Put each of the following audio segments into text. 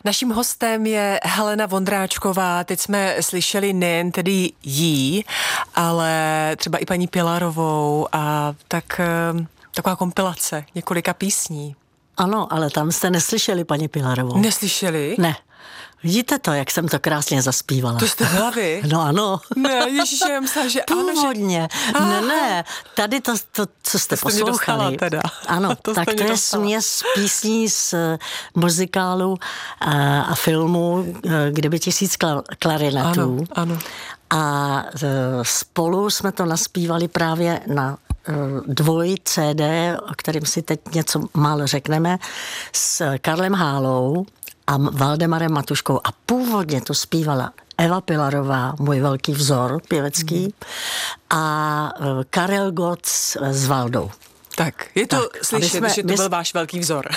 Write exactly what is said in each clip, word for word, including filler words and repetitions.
Naším hostem je Helena Vondráčková. Teď jsme slyšeli nejen tedy jí, ale třeba i paní Pilarovou a tak taková kompilace několika písní. Ano, ale tam jste neslyšeli paní Pilarovou. Neslyšeli? Ne. Vidíte to, jak jsem to krásně zaspívala. To jste byla vy? No ano. Ne, ježiště, já myslela, že ano. Původně. Že... Ne, ne, tady to, to co jste to poslouchali. Teda. Ano, to tak to je směs písní z muzikálu a, a filmu Kdyby tisíc klarinetů. Ano, ano. A spolu jsme to naspívali právě na dvoj C D, o kterém si teď něco málo řekneme, s Karlem Hálou a Valdemarem Matuškou. A původně to zpívala Eva Pilarová, můj velký vzor pěvecký, hmm. a Karel Gott s Valdou. Tak, je to tak, slyšet, jsme, že to byl my... váš velký vzor.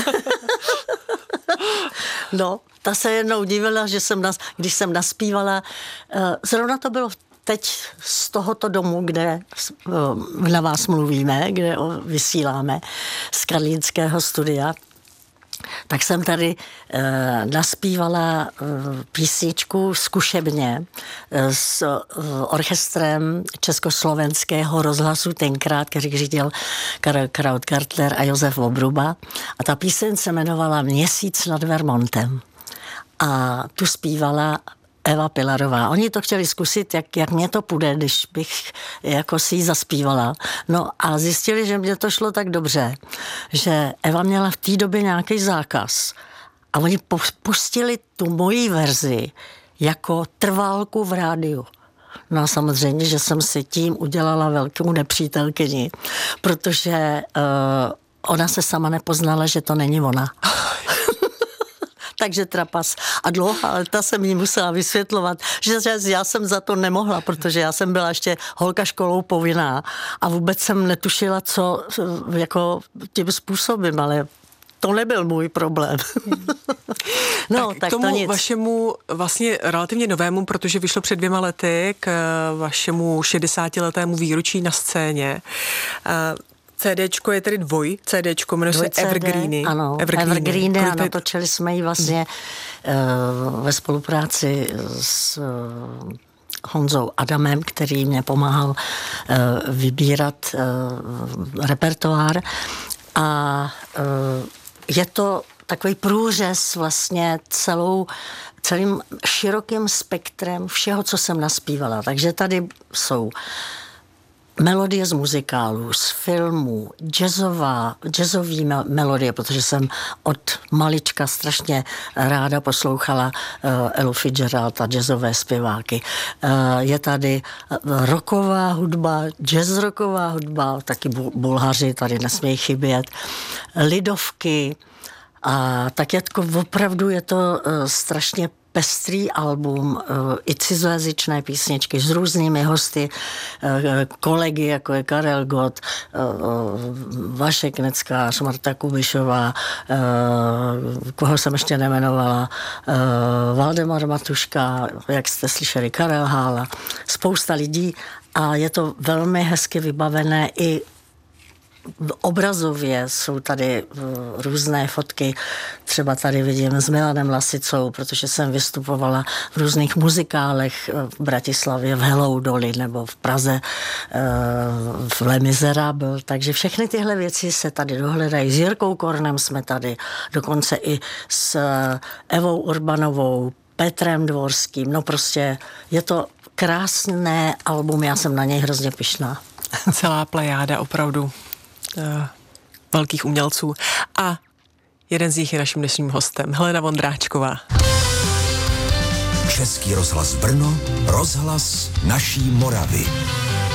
No, ta se jednou divila, že jsem, nas, když jsem naspívala, zrovna to bylo teď z tohoto domu, kde na vás mluvíme, kde vysíláme, z Karlínského studia, tak jsem tady e, naspívala e, písničku zkušebně e, s e, orchestrem Československého rozhlasu tenkrát, který řídil Karel Krautgartner a Josef Obruba. A ta píseň se jmenovala Měsíc nad Vermontem. A tu zpívala Eva Pilarová. Oni to chtěli zkusit, jak, jak mě to půjde, když bych jako si ji zaspívala. No a zjistili, že mě to šlo tak dobře, že Eva měla v té době nějaký zákaz. A oni pustili tu moji verzi jako trválku v rádiu. No a samozřejmě, že jsem si tím udělala velkou nepřítelkyni, protože uh, ona se sama nepoznala, že to není ona. Takže trapas. A dlouhá léta jsem jí musela vysvětlovat, že já jsem za to nemohla, protože já jsem byla ještě holka školou povinná a vůbec jsem netušila, co jako tím způsobem, ale to nebyl můj problém. No, tak, tak k tomu to nic. Vašemu vlastně relativně novému, protože vyšlo před dvěma lety, k vašemu šedesátiletému výročí na scéně. CDčko je tedy dvoj, CDčko, jmenuje se Evergreeny. Ano, Evergreeny, Evergreeny a natočili jsme ji vlastně uh, ve spolupráci s uh, Honzou Adamem, který mě pomáhal uh, vybírat uh, repertoár. A uh, je to takový průřez vlastně celou, celým širokým spektrem všeho, co jsem naspívala. Takže tady jsou melodie z muzikálů, z filmů, jazzová, jazzový melodie, protože jsem od malička strašně ráda poslouchala uh, Elu Fitzgerald a jazzové zpěváky. Uh, je tady rocková hudba, jazzrocková hudba, taky Bulhaři tady nesmějí chybět, lidovky, a tak jako opravdu je to uh, strašně pestrý album, i cizojazyčné písničky s různými hosty, kolegy, jako je Karel Gott, Vašek Neckář, Marta Kubišová, koho jsem ještě nemenovala, Valdemar Matuška, jak jste slyšeli, Karel Hála, spousta lidí a je to velmi hezky vybavené i obrazově. Jsou tady různé fotky, třeba tady vidím s Milanem Lasicou, protože jsem vystupovala v různých muzikálech v Bratislavě, v Hello Dolly nebo v Praze v Les Miserables, takže všechny tyhle věci se tady dohledají. S Jirkou Kornem jsme tady, dokonce i s Evou Urbanovou, Petrem Dvorským, no prostě je to krásné album, já jsem na něj hrozně pyšná. Celá plejáda opravdu velkých umělců. A jeden z nich je naším dnešním hostem, Helena Vondráčková. Český rozhlas Brno, rozhlas naší Moravy.